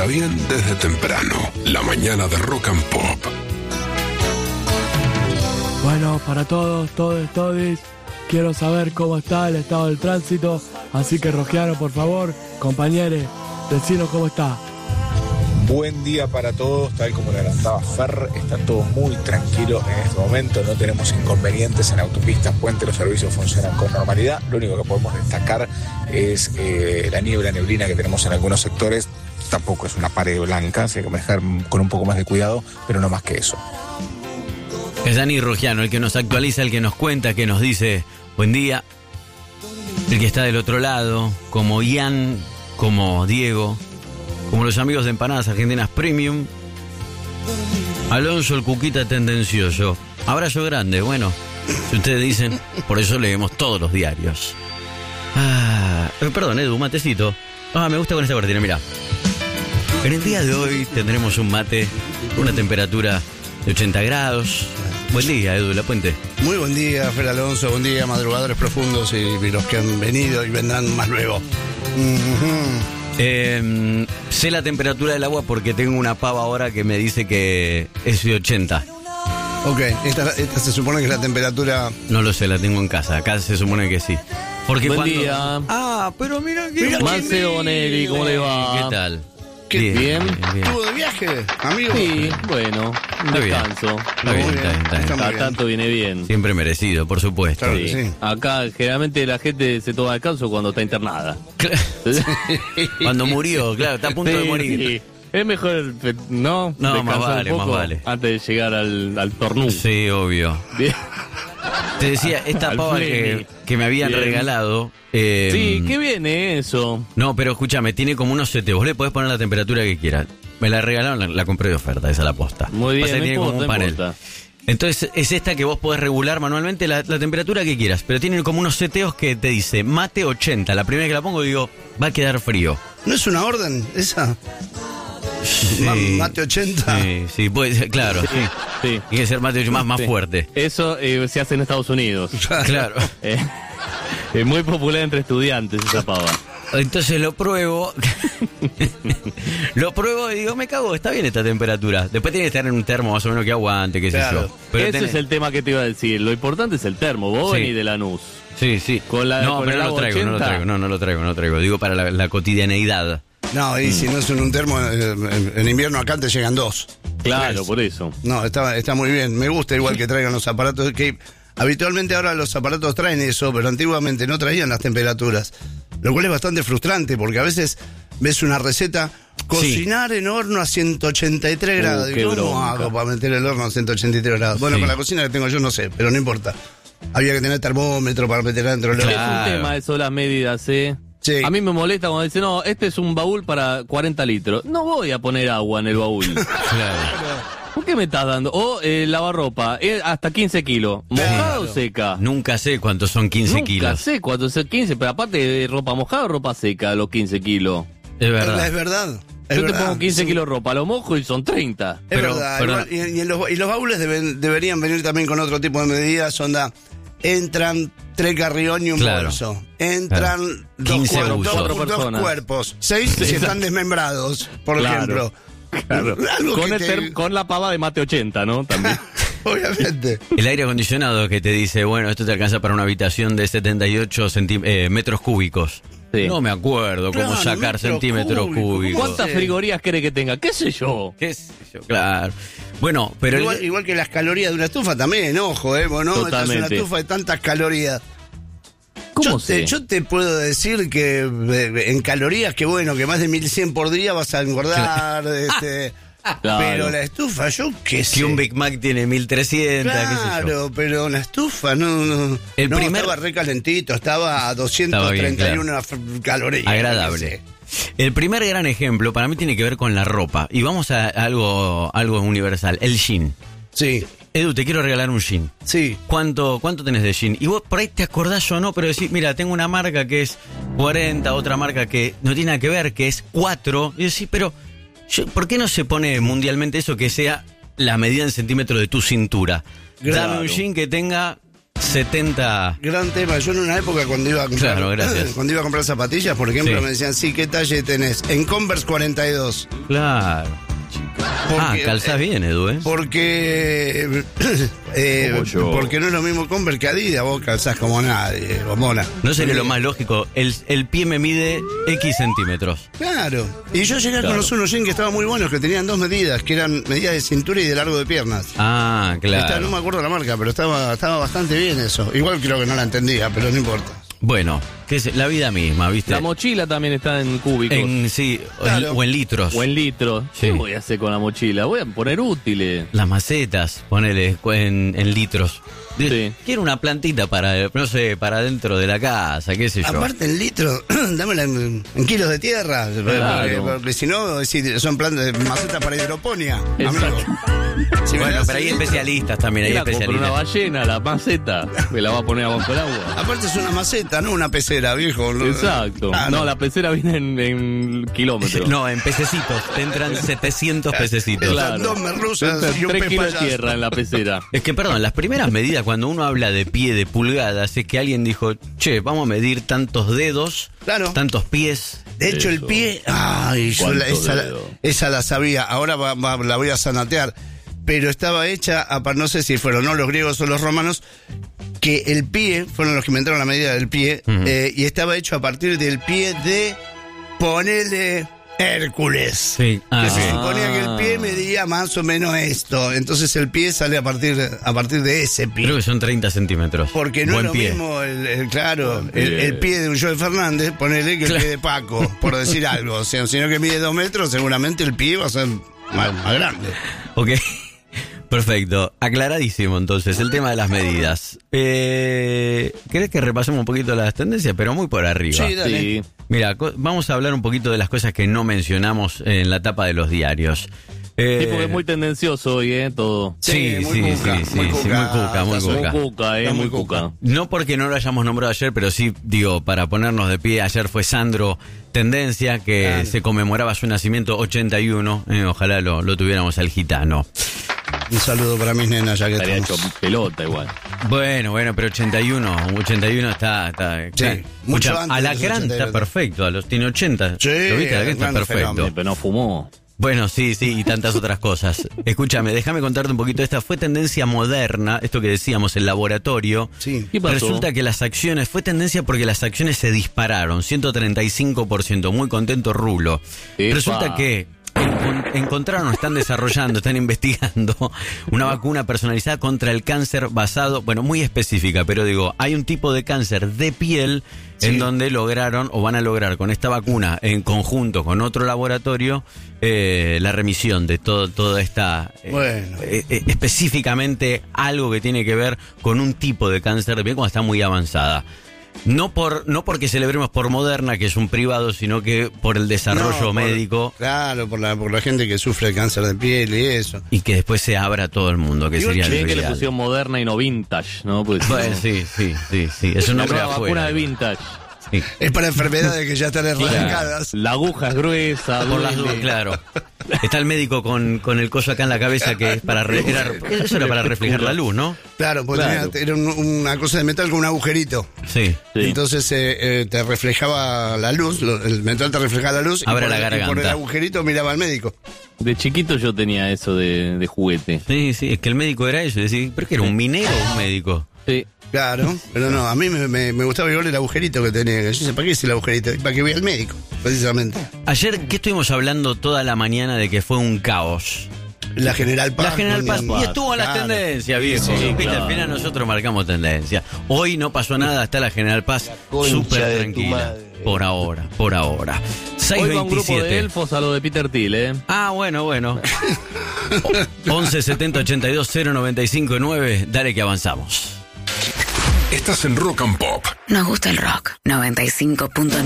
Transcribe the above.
está bien desde temprano. La mañana de Rock and Pop. Bueno, para todos, quiero saber cómo está el estado del tránsito. Así que, Rogiano, por favor, compañeros, decinos cómo está. Buen día para todos, tal como le adelantaba Fer, está todo muy tranquilo en este momento, no tenemos inconvenientes en autopistas, puentes, los servicios funcionan con normalidad. Lo único que podemos destacar es la neblina que tenemos en algunos sectores. Tampoco es una pared blanca, así que hay que manejar con un poco más de cuidado, pero no más que eso. Es Dani Rogiano, el que nos actualiza, el que nos cuenta, que nos dice buen día. El que está del otro lado, como Ian, como Diego, como los amigos de Empanadas Argentinas Premium. Alonso el Cuquita tendencioso. Abrazo grande, bueno, si ustedes dicen, por eso leemos todos los diarios. Perdón, Edu, matecito. Me gusta con esta cortina, mirá. En el día de hoy tendremos un mate, una temperatura de 80 grados. Buen día, Edu, La Puente. Muy buen día, Fer Alonso, buen día, madrugadores profundos y los que han venido y vendrán más luego. Sé la temperatura del agua porque tengo una pava ahora que me dice que es de 80. Ok, esta se supone que es la temperatura... No lo sé, la tengo en casa. Acá se supone que sí. Porque buen día. Pero mira que... Marcelo Bonelli, ¿cómo le va? ¿Qué tal? Bien. ¿Estuvo de viaje, amigo? Sí, bueno, un descanso. Está bien. Cada tanto viene bien. Siempre merecido, por supuesto. Claro, sí. Acá generalmente la gente se toma descanso cuando está internada. Cuando murió, claro, está a punto de morir. Sí. Es mejor, ¿no? No, más Descansar un poco vale. antes de llegar al tornú. Sí, obvio. Bien. Te decía, esta Al pava Fleming. que me habían Bien. regalado... Sí, ¿qué viene eso? No, pero escúchame, tiene como unos seteos. Vos le podés poner la temperatura que quieras. Me la regalaron, la compré de oferta, esa es la posta. Muy bien, Pasa que no tiene como importa, un panel. importa. Entonces es esta que vos podés regular manualmente la temperatura que quieras, pero tiene como unos seteos que te dice mate 80. La primera que la pongo digo, va a quedar frío. ¿No es una orden esa? Sí, Mate 80. Sí, puede ser, claro. Sí. Sí. Tiene que ser mate más Sí. fuerte. Eso se hace en Estados Unidos. Claro. Es muy popular entre estudiantes esa pava. Entonces lo pruebo. Y digo, me cago, está bien esta temperatura. Después tiene que estar en un termo más o menos que aguante, qué sé Claro. yo. Pero Ese es el tema que te iba a decir. Lo importante es el termo. Vos Sí. venís de Lanús. Sí. No, Pero no el lo agua traigo, 80. no lo traigo. Digo para la cotidianeidad. No, y si no es en un termo, en invierno acá te llegan 2. Claro, por eso. No, está muy bien. Me gusta igual que traigan los aparatos que... Habitualmente ahora los aparatos traen eso, pero antiguamente no traían las temperaturas. Lo cual es bastante frustrante porque a veces ves una receta, cocinar en horno a 183 grados. qué ¿Cómo bronca. hago para meter el horno a 183 grados? Bueno, Sí. con la cocina que tengo yo no sé, pero no importa. Había que tener termómetro para meter adentro el horno. Es Claro. un tema eso, las medidas, ¿eh? Sí. A mí me molesta cuando dicen, no, este es un baúl para 40 litros. No voy a poner agua en el baúl. Claro. ¿Por qué me estás dando? O lavarropa, hasta 15 kilos. ¿Mojada o seca? Nunca sé cuántos son 15 Nunca kilos. sé cuánto es 15, pero aparte de ropa mojada o ropa seca, los 15 kilos. Es verdad. Es verdad. Yo te pongo 15 kilos de ropa, lo mojo y son 30. Es Pero, verdad. perdón. Igual, y los baúles deberían venir también con otro tipo de medidas. Onda, entran 3 carrión y un Claro. bolso. Entran 15 usos. Cuatro dos personas. cuerpos. 6 si están desmembrados, por Claro. ejemplo. Claro. Algo Con, que con la pava de mate 80, ¿no? También. Obviamente. El aire acondicionado que te dice, bueno, esto te alcanza para una habitación de 78 metros cúbicos. Sí. No me acuerdo cómo Claro, sacar metros centímetros cúbicos. cúbicos. ¿Cuántas Sí. frigorías quiere que tenga? ¿Qué sé yo? ¿Qué sé yo? Claro. Bueno, pero... Igual que las calorías de una estufa también, ojo, bueno, esta es una Totalmente. estufa de tantas calorías. ¿Cómo sé? Yo te puedo decir que en calorías, que bueno, que más de 1100 por día vas a engordar, Claro. pero la estufa, yo qué sé. Si un Big Mac tiene 1300, qué sé yo. Claro, pero la estufa no estaba re calentito, estaba a 231 calorías. Agradable. El primer gran ejemplo para mí tiene que ver con la ropa. Y vamos a algo universal, el jean. Sí, Edu, te quiero regalar un jean. sí. ¿Cuánto tenés de jean? Y vos por ahí te acordás o no, pero decís, mira, tengo una marca que es 40, otra marca que no tiene nada que ver, que es 4. Y decís, pero ¿por qué no se pone mundialmente eso que sea la medida en centímetros de tu cintura? Claro. Dame un jean que tenga 70. Gran tema. Yo en una época cuando iba a comprar, Claro, gracias. cuando iba a comprar zapatillas, por ejemplo, Sí. me decían, sí, ¿qué talle tenés? En Converse 42. Claro. Calzás bien, Edu, ¿eh? Porque Como yo. porque no es lo mismo Converse que Adidas, vos calzás como nadie, mona. ¿No sería lo más lógico? El pie me mide X centímetros. Claro. Y yo llegué con los 1 jean que estaban muy buenos, que tenían 2 medidas, que eran medidas de cintura y de largo de piernas. Ah, claro. No me acuerdo la marca, pero estaba bastante bien eso. Igual creo que no la entendía, pero no importa. Bueno, que es la vida misma, ¿viste? La mochila también está en cúbicos. Sí, Claro. o en litros. O en litros. Sí. ¿Qué voy a hacer con la mochila? Voy a poner útiles. Las macetas, ponele en litros. Sí. Quiero una plantita para, no sé, para dentro de la casa, qué sé yo. Aparte en litros, dámela en kilos de tierra, Claro. porque si no, son plantas de macetas para hidroponía. Exacto. Amigo. Si me Bueno, das pero hay litros- especialistas también, hay Mira, con una especialistas. ballena, la maceta, me la va a poner abajo del agua. Aparte es una maceta, no una pecera, viejo. Exacto. Ah, No, la pecera viene en kilómetros. No, en pececitos, te entran 700 pececitos. Claro. Dos merluzas Entran y un 3 pez kilos de payaso. tierra en la pecera. Es que, perdón, las primeras medidas, cuando uno habla de pie, de pulgadas, es que alguien dijo, che, vamos a medir tantos dedos, Claro. tantos pies. De hecho, el Eso. pie. Ay, yo ¿Cuánto esa, dedo? esa la sabía. Ahora la voy a zanatear. Pero estaba hecha, no sé si fueron no los griegos o los romanos, que el pie, fueron los que inventaron la medida del pie, Ujú. y estaba hecho a partir del pie de, ponele, Hércules. Sí. Que se bien. suponía que el pie medía más o menos esto. Entonces el pie sale a partir de ese pie. Creo que son 30 centímetros. Porque no Buen es lo pie. mismo, claro, pie. el pie de un Joe Fernández, ponele que el pie de Paco, por decir algo. O sea, sino que mide 2 metros, seguramente el pie va a ser más grande. Ok. Perfecto. Aclaradísimo entonces el tema de las medidas. ¿Querés que repasemos un poquito las tendencias? Pero muy por arriba. Sí, dale. Sí. Mira, vamos a hablar un poquito de las cosas que no mencionamos en la tapa de los diarios. Sí, porque es muy tendencioso hoy, todo. Sí, muy sí, cuca, sí, sí, muy sí, cuca. muy cuca, muy Está Muy cuca. cuca, Está muy muy cuca. No porque no lo hayamos nombrado ayer, pero sí, digo, para ponernos de pie, ayer fue Sandro Tendencia, que Claro. se conmemoraba su nacimiento 81, ojalá lo tuviéramos al gitano. Un saludo para mis nenas, ya que Estaría hecho estamos. pelota igual. Bueno, pero 81 está Sí, mucho Escucha, antes de Alacrán los está 81. perfecto, tiene 80. Sí, ¿Lo viste? Alacrán está gran perfecto. fenómeno. Pero no fumó. Bueno, sí, y tantas otras cosas. Escúchame, déjame contarte un poquito. Esta fue tendencia moderna, esto que decíamos, el laboratorio. Sí. ¿Qué pasó? Resulta que las acciones, fue tendencia porque las acciones se dispararon, 135%, muy contento Rulo. Epa. Resulta que encontraron, están desarrollando, están investigando una vacuna personalizada contra el cáncer basado, bueno, muy específica, pero digo, hay un tipo de cáncer de piel en donde lograron o van a lograr con esta vacuna en conjunto con otro laboratorio la remisión de toda esta Bueno. específicamente algo que tiene que ver con un tipo de cáncer de piel cuando está muy avanzada. No porque celebremos por Moderna, que es un privado, sino que por el desarrollo No, médico Claro, por la gente que sufre de cáncer de piel y eso. y que después se abra a todo el mundo, que Igual sería Che, lo que le ideal. pusieron moderna y no vintage, ¿no? Pues, Bueno, sí, es un la nombre nueva afuera. vacuna de vintage. Sí. Es para enfermedades que ya están erradicadas. La aguja es gruesa, Por las duele. claro. Está el médico con el coso acá en la cabeza que es para eso era para reflejar la luz, ¿no? Claro, porque Claro. era una cosa de metal con un agujerito. Sí. Sí. Entonces te reflejaba la luz, el metal te reflejaba la luz Abre y, la y por el garganta. agujerito miraba al médico. De chiquito yo tenía eso de juguete. Sí, es que el médico era eso, decía, ¿pero qué era un minero o un médico? Sí. Claro, pero no, a mí me gustaba igual el agujerito que tenía. Yo sé, ¿para qué es el agujerito? Para que vea al médico, precisamente. Ayer, ¿qué estuvimos hablando toda la mañana de que fue un caos? La General Paz. La General Paz. digamos. Y estuvo en las Claro. tendencias, viejo. Sí, Viste, claro. al final nosotros marcamos tendencia. Hoy no pasó nada, está la General Paz concha súper de tu tranquila. madre. Por ahora. Hoy va un grupo de 6:27. elfos a lo de Peter Thiel, ¿eh? Ah, bueno. 11 70 82 095 9. Dale que avanzamos. Estás en Rock and Pop. Nos gusta el rock. 95.9.